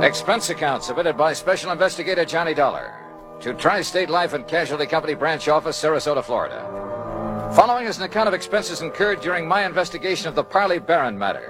Expense account submitted by Special Investigator Johnny Dollar to Tri-State Life and Casualty Company Branch Office, Sarasota, Florida. Following is an account of expenses incurred during my investigation of the Parley Barron matter.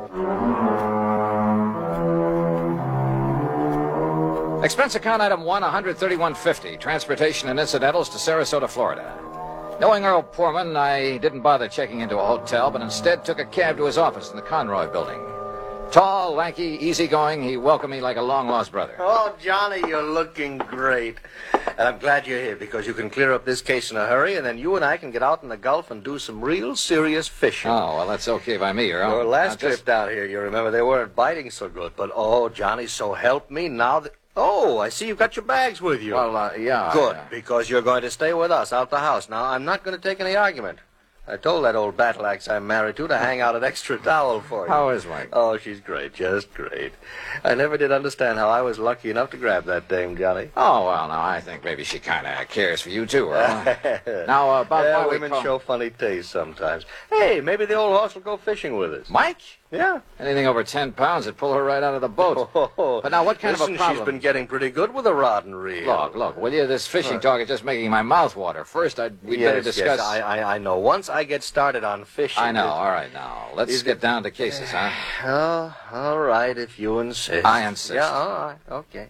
Expense account item 1, $131.50, transportation and incidentals to Sarasota, Florida. Knowing Earl Poorman, I didn't bother checking into a hotel, but instead took a cab to his office in the Conroy building. Tall, lanky, easygoing, he welcomed me like a long-lost brother. Oh, Johnny, you're looking great. And I'm glad you're here because you can clear up this case in a hurry, and then you and I can get out in the Gulf and do some real serious fishing. Oh, well, that's okay by me, Earl. Your last trip down here, you remember, they weren't biting so good. But, oh, Johnny, so help me now that... Oh, I see you've got your bags with you. Well, yeah. Good, because you're going to stay with us out the house. Now, I'm not going to take any argument. I told that old battle axe I'm married to hang out an extra towel for you. How is Mike? Oh, she's great, just great. I never did understand how I was lucky enough to grab that dame, Johnny. Oh, well, now, I think maybe she kind of cares for you, too, Earl. Now, about why women show funny taste sometimes. Hey, maybe the old horse will go fishing with us. Mike? Yeah. Anything over 10 pounds would pull her right out of the boat. But now, what kind of a problem? She's been getting pretty good with a rod and reel. Look, will you? This fishing talk is just making my mouth water. First, we'd better discuss... Yes, I know. Once I get started on fishing... I know. All right, now, let's get down to cases, huh? Oh, all right, if you insist. I insist. Yeah, all right, okay.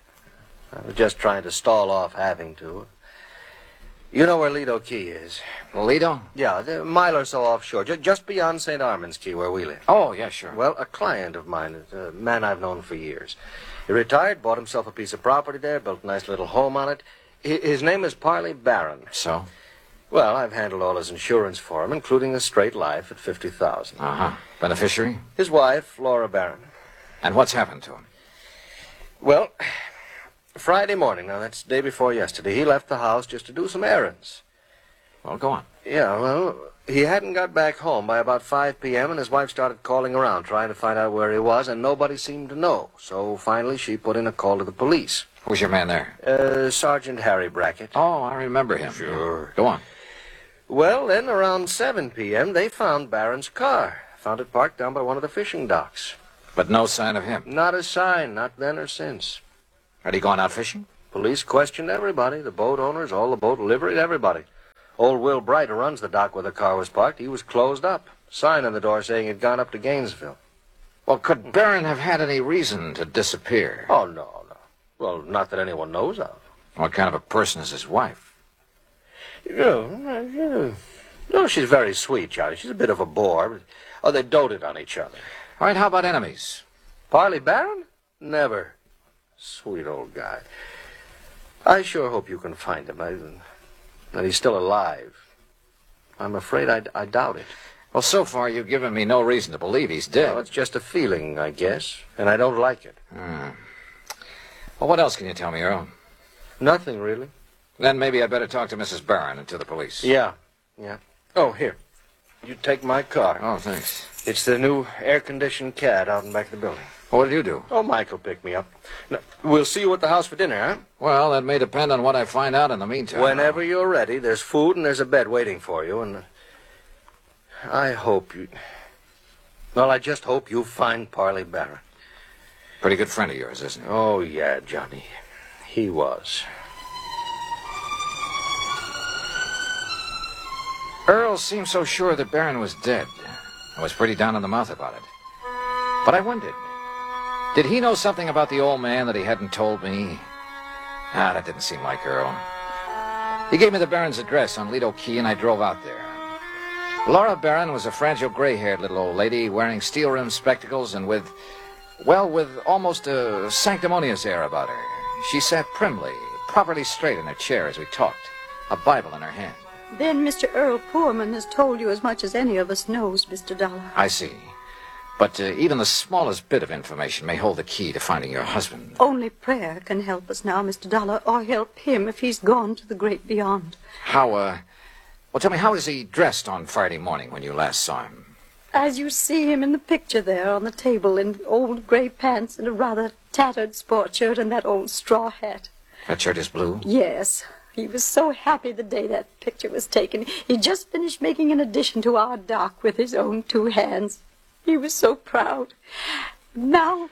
I was just trying to stall off having to. You know where Lido Key is? Lido? Yeah, a mile or so offshore, just beyond St. Armand's Key, where we live. Oh, yeah, sure. Well, a client of mine, a man I've known for years. He retired, bought himself a piece of property there, built a nice little home on it. His name is Parley Barron. So? Well, I've handled all his insurance for him, including the straight life at $50,000. Uh-huh. Beneficiary? His wife, Flora Barron. And what's happened to him? Well, Friday morning, now that's the day before yesterday, he left the house just to do some errands. Well, go on. Yeah, well, he hadn't got back home by about 5 p.m., and his wife started calling around, trying to find out where he was, and nobody seemed to know. So finally, she put in a call to the police. Who's your man there? Sergeant Harry Brackett. Oh, I remember him. Sure. Go on. Well, then around 7 p.m., they found Barron's car. Found it parked down by one of the fishing docks. But no sign of him? Not a sign, not then or since. Had he gone out fishing? Police questioned everybody, the boat owners, all the boat livery, everybody. Old Will Bright, who runs the dock where the car was parked, he was closed up. Sign on the door saying he'd gone up to Gainesville. Well, could Barron have had any reason to disappear? Oh, no. Well, not that anyone knows of. What kind of a person is his wife? No, she's very sweet, Johnny. She's a bit of a bore. Oh, they doted on each other. All right, how about enemies? Parley Barron? Never. Sweet old guy. I sure hope you can find him, that he's still alive. I'm afraid I doubt it. Well, so far you've given me no reason to believe he's dead. Well, it's just a feeling, I guess, and I don't like it. Well, what else can you tell me, Earl? Nothing, really. Then maybe I'd better talk to Mrs. Barron and to the police. Yeah. Oh, here. You take my car. Oh, thanks. It's the new air-conditioned Cat out in back of the building. What did you do? Oh, Mike will pick me up. Now, we'll see you at the house for dinner, huh? Well, that may depend on what I find out in the meantime. Whenever you're ready, there's food and there's a bed waiting for you, and I hope you... Well, I just hope you find Parley Barron. Pretty good friend of yours, isn't he? Oh, yeah, Johnny. He was. Earl seemed so sure that Barron was dead. I was pretty down in the mouth about it. But I wondered, did he know something about the old man that he hadn't told me? That didn't seem like Earl. He gave me the Barron's address on Lido Key, and I drove out there. Laura Barron was a fragile, gray-haired little old lady wearing steel-rimmed spectacles and with almost a sanctimonious air about her. She sat primly, properly straight in her chair as we talked, a Bible in her hand. Then Mr. Earl Poorman has told you as much as any of us knows, Mr. Dollar. I see. But even the smallest bit of information may hold the key to finding your husband. Only prayer can help us now, Mr. Dollar, or help him if he's gone to the great beyond. Well, tell me, how was he dressed on Friday morning when you last saw him? As you see him in the picture there on the table, in old gray pants and a rather tattered sport shirt and that old straw hat. That shirt is blue? Yes. He was so happy the day that picture was taken. He just finished making an addition to our dock with his own 2 hands. He was so proud. Now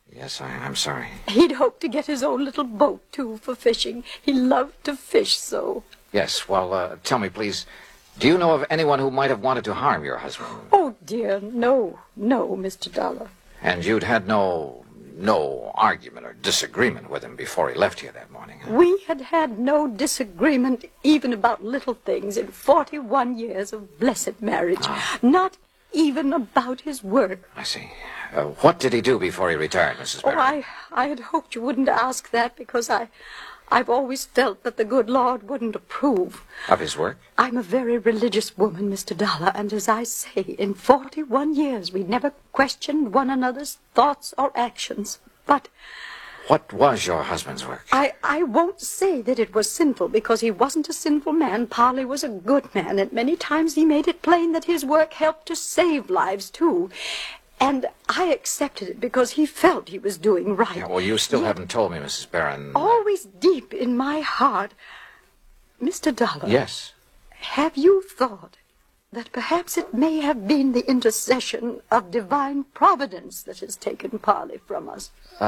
Yes, I'm sorry. He'd hoped to get his own little boat, too, for fishing. He loved to fish so. Yes, well, tell me, please, do you know of anyone who might have wanted to harm your husband? Oh, dear, no, Mr. Dollar. And you'd had no argument or disagreement with him before he left here that morning, huh? We had had no disagreement even about little things in 41 years of blessed marriage. Not even about his work. I see. What did he do before he retired, Mrs. Barron? Oh, I had hoped you wouldn't ask that because I've always felt that the good Lord wouldn't approve. Of his work? I'm a very religious woman, Mr. Dollar, and as I say, in 41 years we never questioned one another's thoughts or actions. But what was your husband's work? I won't say that it was sinful, because he wasn't a sinful man. Parley was a good man, and many times he made it plain that his work helped to save lives, too. And I accepted it because he felt he was doing right. Yeah, well, you still haven't told me, Mrs. Barron. Always deep in my heart. Mr. Dollar. Yes. Have you thought that perhaps it may have been the intercession of divine providence that has taken Parley from us?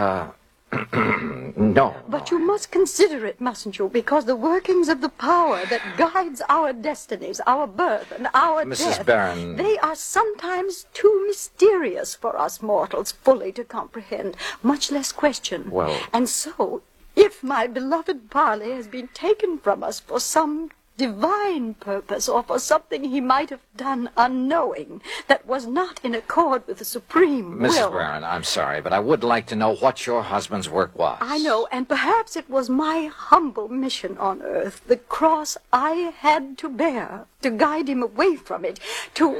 No. But you must consider it, mustn't you? Because the workings of the power that guides our destinies, our birth and our Mrs. death, Barron. they are sometimes too mysterious for us mortals fully to comprehend, much less question. Well. And so, if my beloved Parley has been taken from us for some divine purpose, or for something he might have done unknowing that was not in accord with the supreme will. Mrs. Barron, I'm sorry, but I would like to know what your husband's work was. I know, and perhaps it was my humble mission on earth, the cross I had to bear to guide him away from it, to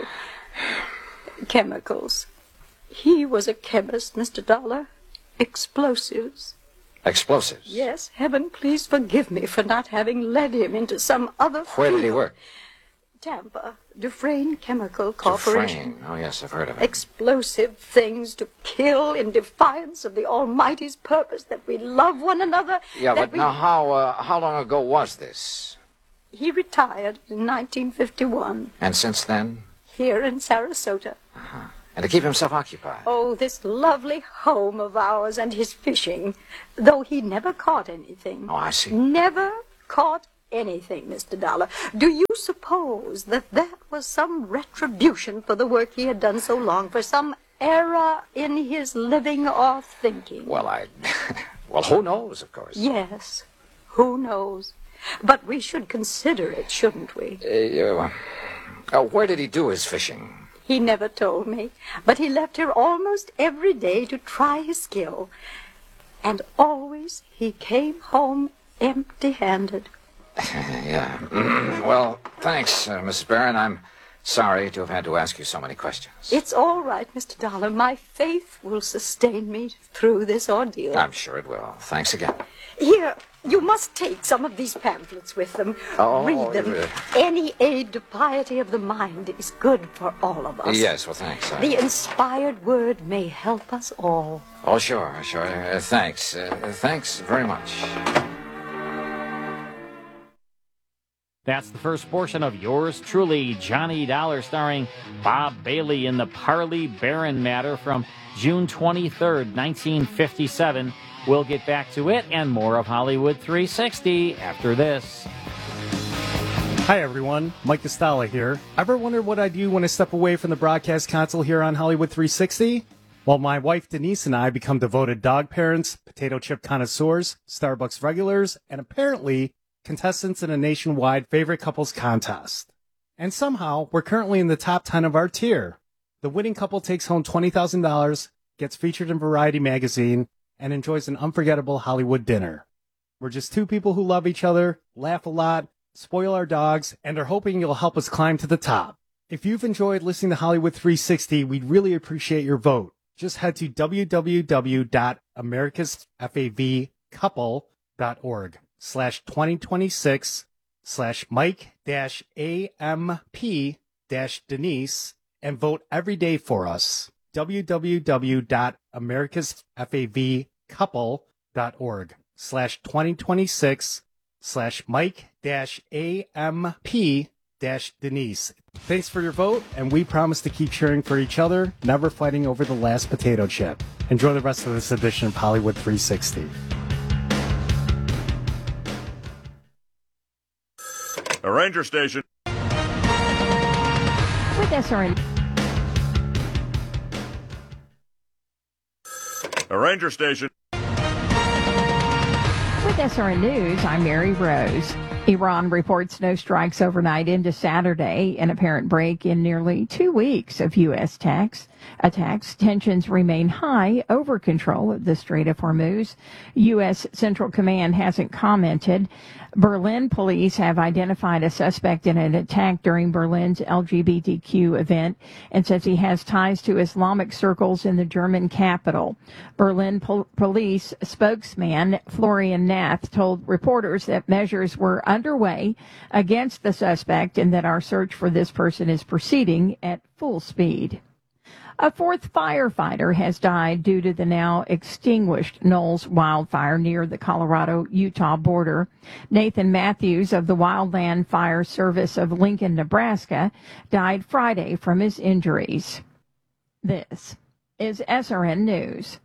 chemicals. He was a chemist, Mr. Dollar. Explosives. Explosives? Yes, heaven please forgive me for not having led him into some other Where did he field. work? Tampa, Dufresne Chemical Corporation. Dufresne. Oh, yes, I've heard of it. Explosive things to kill in defiance of the Almighty's purpose, that we love one another. Yeah, that but now how long ago was this? He retired in 1951 And since then? here in Sarasota. And to keep himself occupied? Oh, this lovely home of ours and his fishing, though he never caught anything. Oh, I see. Never caught anything, Mr. Dollar. Do you suppose that that was some retribution for the work he had done so long, for some error in his living or thinking? Well, well, who knows, of course. Yes, who knows? But we should consider it, shouldn't we? Where did he do his fishing? He never told me, but he left here almost every day to try his skill. And always he came home empty-handed. Yeah. Well, thanks, Mrs. Barron. I'm sorry to have had to ask you so many questions. It's all right, Mr. Dollar. My faith will sustain me through this ordeal. I'm sure it will. Thanks again. Here, you must take some of these pamphlets with them. Oh, read them. Any aid to piety of the mind is good for all of us. Yes, well, thanks. The inspired word may help us all. Oh, sure. Thanks. Thanks very much. That's the first portion of Yours Truly, Johnny Dollar, starring Bob Bailey in the Parley Barron matter from June 23rd, 1957. We'll get back to it and more of Hollywood 360 after this. Hi everyone, Mike Costella here. Ever wondered what I do when I step away from the broadcast console here on Hollywood 360? Well, my wife Denise and I become devoted dog parents, potato chip connoisseurs, Starbucks regulars, and apparently contestants in a nationwide favorite couples contest. And somehow, we're currently in the top 10 of our tier. The winning couple takes home $20,000, gets featured in Variety magazine, and enjoys an unforgettable Hollywood dinner. We're just two people who love each other, laugh a lot, spoil our dogs, and are hoping you'll help us climb to the top. If you've enjoyed listening to Hollywood 360, we'd really appreciate your vote. Just head to www.americasfavcouple.org/2026/Mike-AMP-Denise and vote every day for us. www.americasfavcouple.org/2026/Mike-AMP Denise. Thanks for your vote, and we promise to keep cheering for each other, never fighting over the last potato chip. Enjoy the rest of this edition of Hollywood 360. A ranger station. With SRN. A ranger station. With SRN News, I'm Mary Rose. Iran reports no strikes overnight into Saturday, an apparent break in nearly 2 weeks of U.S. attacks. Tensions remain high over control of the Strait of Hormuz. U.S. Central Command hasn't commented. Berlin police have identified a suspect in an attack during Berlin's LGBTQ event and says he has ties to Islamic circles in the German capital. Berlin police spokesman Florian Nath told reporters that measures were underway against the suspect and that our search for this person is proceeding at full speed. A fourth firefighter has died due to the now extinguished Knowles wildfire near the Colorado-Utah border. Nathan Matthews of the Wildland Fire Service of Lincoln, Nebraska, died Friday from his injuries. This is SRN News.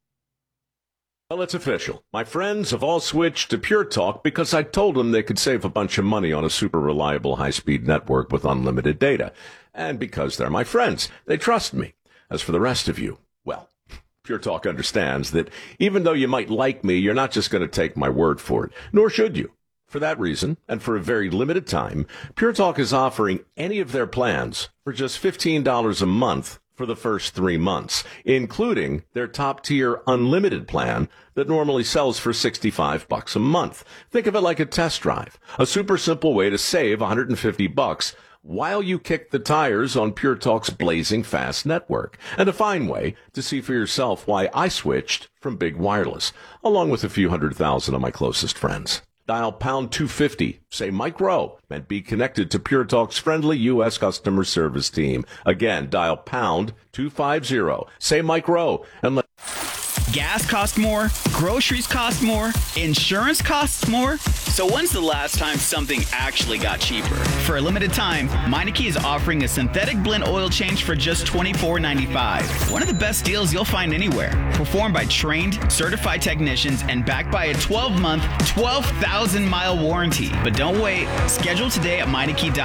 Well, it's official. My friends have all switched to Pure Talk because I told them they could save a bunch of money on a super reliable high-speed network with unlimited data. And because they're my friends, they trust me. As for the rest of you, well, Pure Talk understands that even though you might like me, you're not just going to take my word for it, nor should you. For that reason, and for a very limited time, Pure Talk is offering any of their plans for just $15 a month for the first 3 months, including their top-tier unlimited plan that normally sells for $65 a month. Think of it like a test drive, a super simple way to save $150 while you kick the tires on Pure Talk's blazing fast network, and a fine way to see for yourself why I switched from big wireless, along with a few 100,000 of my closest friends. Dial pound 250, say Mike Rowe, and be connected to Pure Talk's friendly U.S. customer service team. Again, dial pound 250, say Mike Rowe, and let... Gas costs more, groceries cost more, insurance costs more. So when's the last time something actually got cheaper? For a limited time, Meineke is offering a synthetic blend oil change for just $24.95. One of the best deals you'll find anywhere. Performed by trained, certified technicians and backed by a 12-month, 12,000-mile warranty. But don't wait. Schedule today at Meineke.com.